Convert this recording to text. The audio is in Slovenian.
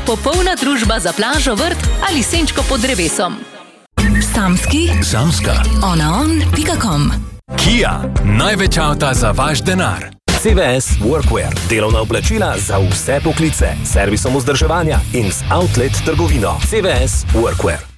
popolna družba za plažo, vrt ali senčko pod drevesom. Samska. onaon.com. Kia. Največ avta za vaš denar. CVS Workwear. Delovna oblačila za vse poklice. Servisom vzdrževanja in z outlet trgovino. CVS Workwear.